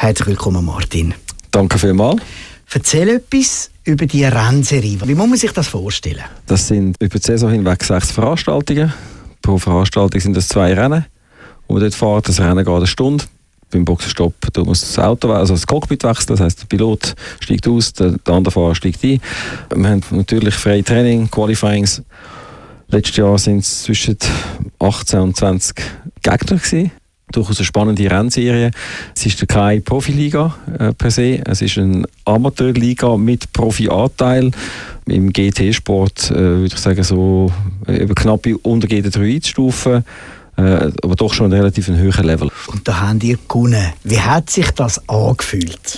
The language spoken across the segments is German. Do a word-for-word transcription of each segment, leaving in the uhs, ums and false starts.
Herzlich willkommen, Martin. Danke vielmals. Erzähl etwas über die Rennserie. Wie muss man sich das vorstellen? Das sind über die Saison hinweg sechs Veranstaltungen. Pro Veranstaltung sind das zwei Rennen. Und dort fährt das Rennen geht eine Stunde. Beim Boxenstopp du musst das Auto, also das Cockpit wechseln. Das heisst, der Pilot steigt aus, der, der andere Fahrer steigt ein. Wir haben natürlich freie Training, Qualifyings. Letztes Jahr waren es zwischen achtzehn und zwanzig Gegner gewesen. Durchaus eine spannende Rennserie. Es ist keine Profiliga äh, per se. Es ist eine Amateurliga mit Profi-Anteil. Im G T-Sport äh, würde ich sagen, so über knappe unter G T drei einzustufen. Äh, aber doch schon ein relativ höheren Level. Und da haben ihr gewonnen. Wie hat sich das angefühlt?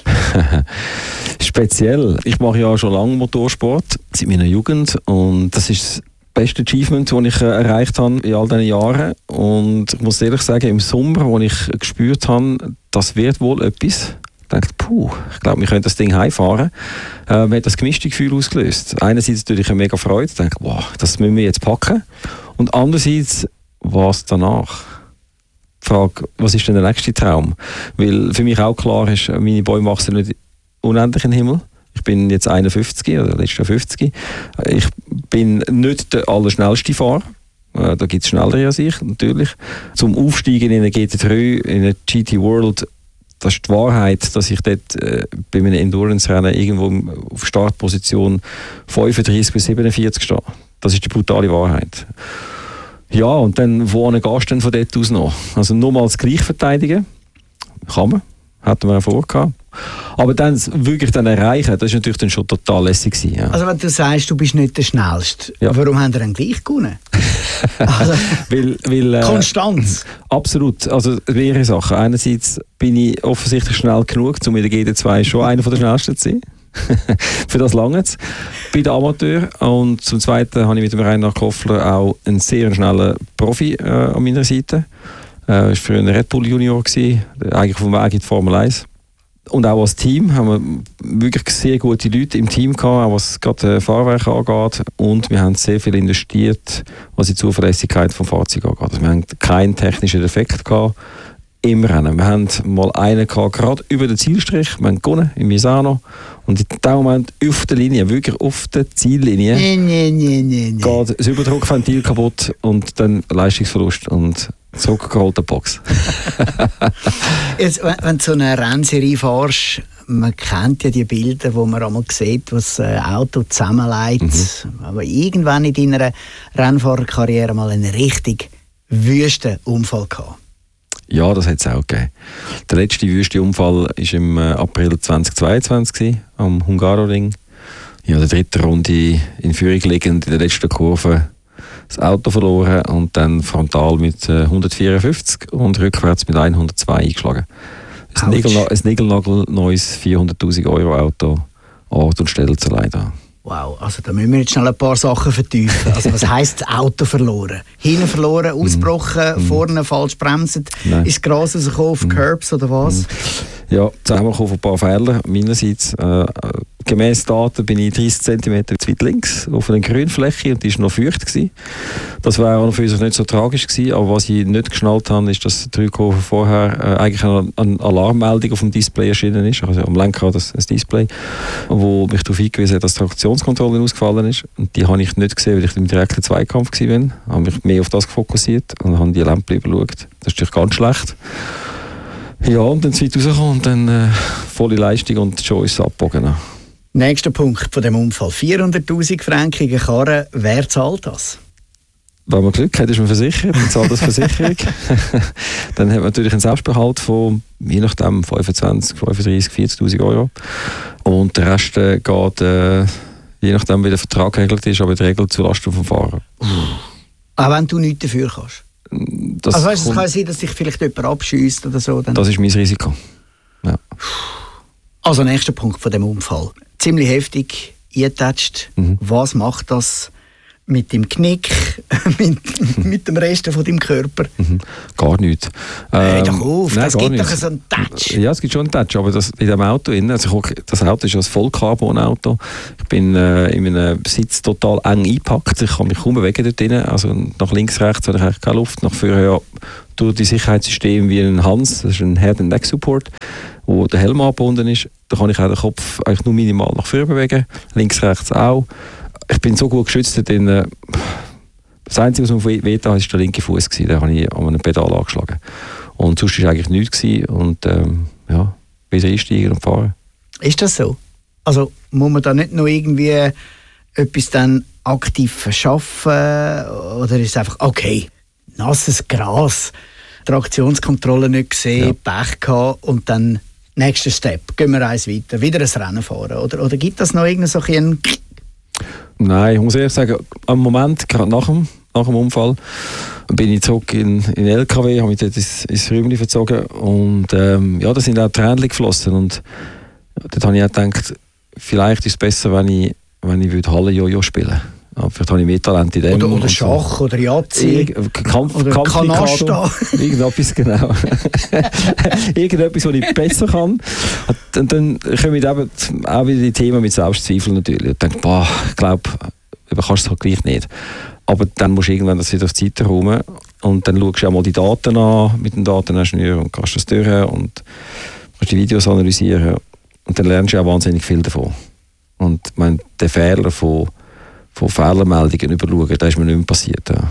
Speziell. Ich mache ja schon lange Motorsport, seit meiner Jugend. Und das ist das beste Achievement, das ich äh, erreicht habe in all diesen Jahren. Und ich muss ehrlich sagen, im Sommer, wo ich gespürt habe, das wird wohl etwas, ich dachte, puh, ich glaube, wir können das Ding heimfahren. Äh, mir hat das gemischte Gefühl ausgelöst. Einerseits natürlich eine mega Freude, ich dachte, wow, das müssen wir jetzt packen. Und andererseits, was danach? Die Frage, was ist denn der nächste Traum? Weil für mich auch klar ist, meine Bäume wachsen nicht unendlich in den Himmel. Ich bin jetzt einundfünfzig oder letztes Jahr fünfzig. Ich bin nicht der allerschnellste Fahrer. Da gibt es schnellere als ich, natürlich. Zum Aufsteigen in eine G T drei, in eine G T World, das ist die Wahrheit, dass ich dort äh, bei einem Endurance-Rennen irgendwo auf Startposition fünfunddreißig bis siebenundvierzig stehe. Das ist die brutale Wahrheit. Ja, und dann, wo gehst du denn von dort aus noch? Also nur mal das Gleich verteidigen, kann man, hätten wir ja vorgehabt. Aber dann wirklich dann erreichen, das war natürlich dann schon total lässig gewesen, ja. Also wenn du sagst, du bist nicht der Schnellste, ja. Warum haben wir dann gleich gewonnen? Also, weil, weil, äh, Konstanz. Absolut. Also mehrere Sachen. Einerseits bin ich offensichtlich schnell genug, um in der G T zwei schon einer der schnellsten zu sein. Für das lange es. Bei den Amateuren. Und zum Zweiten habe ich mit dem Reinhard Koffler auch einen sehr schnellen Profi äh, an meiner Seite. Er äh, war früher ein Red Bull Junior, gewesen, eigentlich vom Weg in die Formel eins. Und auch als Team haben wir wirklich sehr gute Leute im Team gehabt, auch was gerade Fahrwerk angeht. Und wir haben sehr viel investiert, was die Zuverlässigkeit des Fahrzeugs angeht. Also wir haben keinen technischen Defekt gehabt im Rennen. Wir haben mal einen gehabt, gerade über den Zielstrich. Wir haben gewonnen in Misano. Und in dem Moment auf der Linie, wirklich auf der Ziellinie, nee, nee, nee, nee, nee. geht das Überdruckventil kaputt und dann Leistungsverlust und zurückgerollte Box. Jetzt, wenn, wenn du so eine Rennserie fährst, man kennt ja die Bilder, wo man einmal sieht, was ein Auto zusammenlegt. Mhm. Aber irgendwann in deiner Rennfahrerkarriere mal einen richtig wüsten Unfall gehabt. Ja, das hat es auch gegeben. Der letzte wüste Unfall war im April zweitausendzweiundzwanzig am Hungaroring. Ja, in der dritten Runde in Führung liegend, in der letzten Kurve das Auto verloren und dann frontal mit äh, hundertvierundfünfzig und rückwärts mit hundertzwei eingeschlagen. Ein, Nigelna- ein Nigelnagel-neues vierhunderttausend Euro Auto, Ort und Stelle zu leiden. Wow, also da müssen wir jetzt schnell ein paar Sachen vertiefen. Also was heisst das Auto verloren? Hinten verloren, ausgebrochen, mm. vorne falsch bremsen, ist Gras rausgekommen auf mm. Curbs oder was? Mm. Ja, zusammengekommen von ein paar Fehlern meinerseits. Äh, gemäss Daten bin ich dreißig Zentimeter zu weit links auf einer Grünfläche und die war noch feucht gewesen. Das wäre auch für uns nicht so tragisch gewesen, aber was ich nicht geschnallt habe, ist, dass drei Kurven vorher äh, eigentlich eine, eine Alarmmeldung auf dem Display erschienen ist, also am Lenkrad das, das Display, wo mich darauf hingewiesen hat, dass die Traktionskontrolle ausgefallen ist. Und die habe ich nicht gesehen, weil ich im direkten Zweikampf war. Ich habe mich mehr auf das fokussiert und habe die Lampe überschaut. Das ist natürlich ganz schlecht. Ja, und dann sind wir rausgekommen und dann äh, volle Leistung und schon ist es abgebogen. Nächster Punkt von dem Unfall. vierhunderttausend Franken Karre. Wer zahlt das? Wenn man Glück hat, ist man versichert, dann zahlt das Versicherung. Dann hat man natürlich einen Selbstbehalt von, je nachdem, fünfundzwanzig, fünfunddreißig, vierzigtausend Euro. Und der Rest äh, geht, äh, je nachdem, wie der Vertrag geregelt ist, aber in der Regel zulasten vom Fahrer. Auch wenn du nichts dafür kannst? Das also weißt, es kann sein, dass sich vielleicht jemand abschiesst oder so. Dann. Das ist mein Risiko. Ja. Also nächster Punkt von dem Unfall. Ziemlich heftig eingetatscht. Mhm. Was macht das mit dem Knick, mit, mit dem Rest von deinem Körper? Mhm. Gar nichts. Hör ähm, doch auf, nein, das gibt nicht. doch so einen Touch. Ja, es gibt schon einen Touch, aber das, in dem Auto, also ich, das Auto ist ein Vollcarbon-Auto. Ich bin äh, in meinem Sitz total eng eingepackt. Ich kann mich kaum bewegen dort drin. Also nach links, rechts habe ich eigentlich keine Luft. Nach vorne ja durch die Sicherheitssysteme wie ein Hans, das ist ein Head and Neck Support, wo der Helm angebunden ist. Da kann ich auch den Kopf eigentlich nur minimal nach vorne bewegen, links, rechts auch. Ich bin so gut geschützt, denn äh, das Einzige, was mir wehgetan hat, war der linke Fuß. Den habe ich an einem Pedal angeschlagen. Und sonst war eigentlich nichts gewesen. Und ähm, ja, wieder einsteigen und fahren. Ist das so? Also muss man da nicht noch irgendwie etwas dann aktiv verschaffen? Oder ist es einfach, okay, nasses Gras, Traktionskontrolle nicht gesehen, ja. Pech gehabt und dann nächster Step, gehen wir eins weiter, wieder ein Rennen fahren? Oder, oder gibt das noch irgendeinen so einen... Nein, ich muss ehrlich sagen, am Moment, gerade nach dem, nach dem Unfall, bin ich zurück in den L K W, habe mich dort ins, ins Räumchen verzogen und ähm, ja, da sind auch Tränen geflossen und dort habe ich auch gedacht, vielleicht ist es besser, wenn ich, wenn ich Halle-Jojo spielen würde. Ja, vielleicht habe ich mehr Talent in dem. Oder, oder Schach so. Oder Jazzi. Kampf, oder Kanasta. Irgendetwas, genau. Irgendetwas, was ich besser kann. Und dann kommen eben auch wieder die Themen mit Selbstzweifeln natürlich. Ich denke, boah, ich glaube, du kannst es halt gleich nicht. Aber dann musst du irgendwann das wieder auf die Seite räumen und dann schaust du auch mal die Daten an mit dem Dateningenieur und kannst das durch und kannst die Videos analysieren und dann lernst du auch wahnsinnig viel davon. Und ich meine, der Fehler von von Fehlermeldungen überschauen, das ist mir nicht mehr passiert. Ja.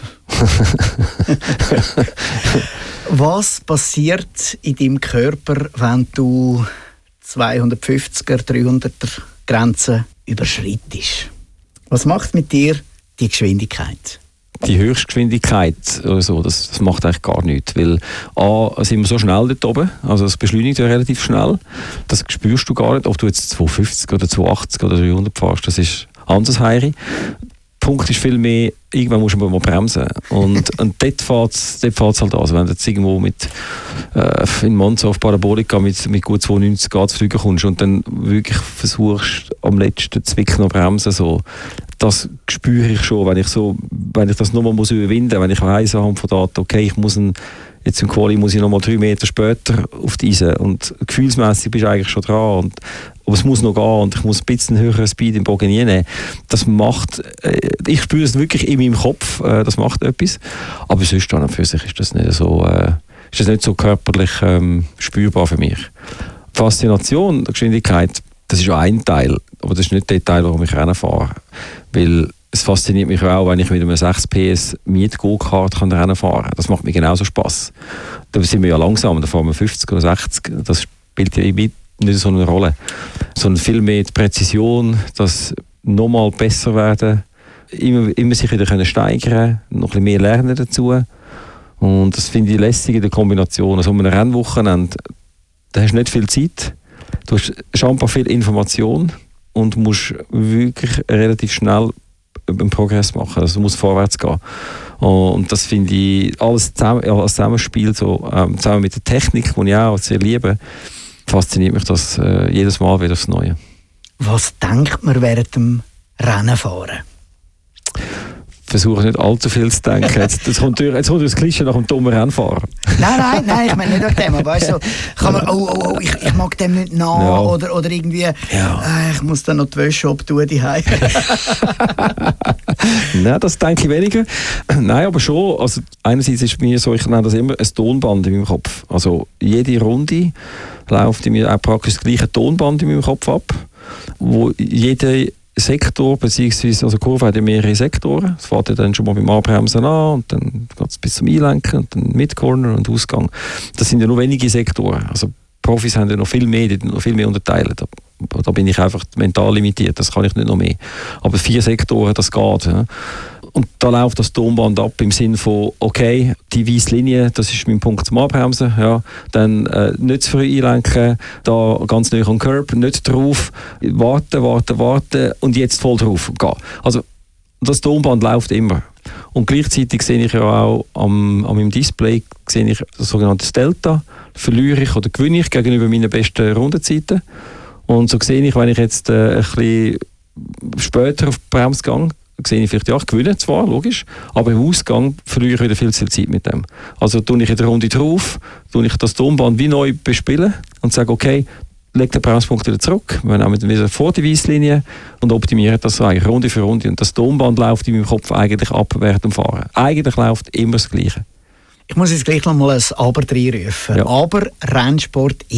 Was passiert in deinem Körper, wenn du zweihundertfünfziger, dreihunderter Grenzen überschreitest? Was macht mit dir die Geschwindigkeit? Die Höchstgeschwindigkeit oder so, das, das macht eigentlich gar nichts, weil A, sind wir so schnell dort oben, also es beschleunigt ja relativ schnell, das spürst du gar nicht, ob du jetzt zweihundertfünfzig oder zweihundertachtzig oder dreihundert fährst, das ist anders Heiri. Der Punkt ist viel mehr, irgendwann musst du mal bremsen. Und, und dort fährt es dort halt an. Also wenn du jetzt irgendwo mit, äh, in Monza auf Parabolica mit, mit gut zweiundneunzig Grad zu fliegen kommst und dann wirklich versuchst, am letzten Zwick noch bremsen, so, das spüre ich schon, wenn ich, so, wenn ich das nochmal muss überwinden muss, wenn ich weiss anhand von Daten, okay, ich muss ein, jetzt im Quali muss ich nochmal drei Meter später auf die Eise und gefühlsmässig bist du eigentlich schon dran. Und, aber es muss noch gehen und ich muss ein bisschen höheren Speed im Bogen nehmen. Das macht, äh, ich spüre es wirklich in meinem Kopf, äh, das macht etwas. Aber sonst an und für sich ist das nicht so, äh, ist das nicht so körperlich ähm, spürbar für mich. Faszination der Geschwindigkeit, das ist ja ein Teil, aber das ist nicht der Teil, warum ich Rennen fahre. Weil es fasziniert mich auch, wenn ich mit einem sechs P S Miet-Go-Kart Rennen fahren kann. Das macht mir genauso Spass. Da sind wir ja langsam, da fahren wir fünfzig oder sechzig. Das spielt ja nicht so eine Rolle. Sondern viel mehr die Präzision, das nochmal besser werden, immer, immer sich wieder können steigern, noch ein bisschen mehr lernen dazu. Und das finde ich lässig in der Kombination. Also um ein Rennwochenende, da hast du nicht viel Zeit, du hast scheinbar viel Information und musst wirklich relativ schnell einen Progress machen, also muss vorwärts gehen. Und das finde ich, alles zusammen, ja, als Zusammenspiel, so, ähm, zusammen mit der Technik, die ich auch sehr liebe, fasziniert mich das äh, jedes Mal wieder aufs Neue. Was denkt man während dem Rennenfahren? Versuche nicht allzu viel zu denken. Jetzt, jetzt, kommt, durch, jetzt kommt das Klischee nach dem dummen Rennfahrer. Nein, nein, nein, ich meine nicht nach dem. Aber weißt du, kann man, oh, oh, oh, ich, ich mag dem nicht nach. Ja. Oder, oder irgendwie, ja. äh, ich muss dann noch die Wäsche abtun. Nein, das denke ich weniger. Nein, aber schon. Also einerseits ist mir so, ich nenne das immer ein Tonband in meinem Kopf. Also jede Runde läuft in mir auch praktisch das gleiche Tonband in meinem Kopf ab, wo jede Sektor, beziehungsweise also Kurve hat ja mehrere Sektoren. Es fährt ja dann schon mal beim Anbremsen an und dann geht es bis zum Einlenken und dann Midcorner und Ausgang. Das sind ja nur wenige Sektoren. Also Profis haben ja noch viel mehr, die noch viel mehr unterteilen. Da, da bin ich einfach mental limitiert, das kann ich nicht noch mehr. Aber vier Sektoren, das geht. Ja. Und da läuft das Tonband ab im Sinne von, okay, die weiße Linie, das ist mein Punkt zum Anbremsen, ja. Dann äh, nicht zu früh einlenken, da ganz nah am Curb, nicht drauf, warten, warten, warten und jetzt voll drauf gehen. Also das Tonband läuft immer. Und gleichzeitig sehe ich ja auch am, an meinem Display sehe ich das sogenannte Delta, verliere ich oder gewinne ich gegenüber meinen besten Rundenzeiten. Und so sehe ich, wenn ich jetzt äh, ein bisschen später auf die Bremse gehe, sehe ich vielleicht, ja, ich gewinne zwar, logisch, aber im Ausgang verliere ich wieder viel zu viel Zeit mit dem. Also tue ich in der Runde drauf, tue ich das Tonband wie neu bespielen und sage, okay, leg den Bremspunkt wieder zurück, wir nehmen wieder vor die Weisslinie und optimieren das so eigentlich Runde für Runde. Und das Tonband läuft in meinem Kopf eigentlich ab während dem Fahren. Eigentlich läuft immer das Gleiche. Ich muss jetzt gleich noch mal ein Aber reinrufen. Ja. Aber Rennsport